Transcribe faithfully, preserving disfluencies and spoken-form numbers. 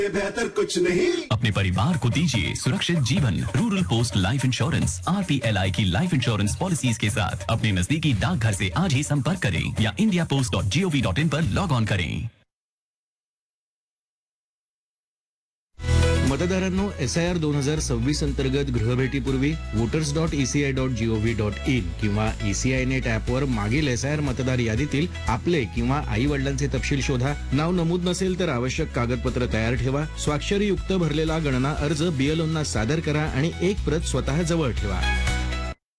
बेहतर कुछ नहीं। अपने परिवार को दीजिए सुरक्षित जीवन। Rural post life insurance R P L I की लाइफ इंश्योरेंस पॉलिसीज के साथ अपने नजदीकी डाकघर से आज ही संपर्क करें या India post dot G O V dot in per log on करें। मतदारांनो, एस आय आर दोन हजार सव्वीस अंतर्गत गृहभेटीपूर्वी voters dot ECI dot G O V dot in किंवा ईसीआय नेट ऍपवर मागील एस आय आर मतदार यादीतील आपले किंवा आई वडिलांचे तपशील शोधा. नाव नमूद नसेल तर आवश्यक कागदपत्र तयार ठेवा. स्वाक्षरीयुक्त भरलेला गणना अर्ज बीएलओंना सादर करा आणि एक प्रत स्वतः जवळ ठेवा.